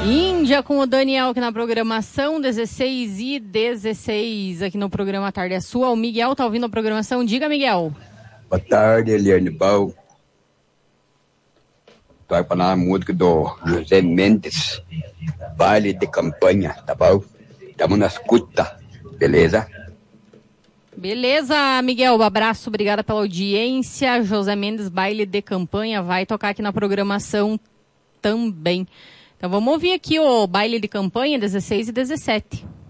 Índia com o Daniel aqui na programação, 16 e 16 aqui no programa Tarde é Sua. O Miguel tá ouvindo a programação. Diga, Miguel. Boa tarde, Eliane Bal. Tô para a música do José Mendes, Baile de Campanha, tá bom? Estamos na escuta, beleza? Beleza, Miguel, um abraço, obrigada pela audiência. José Mendes, Baile de Campanha, vai tocar aqui na programação também. Então vamos ouvir aqui o Baile de Campanha, 16 e 17.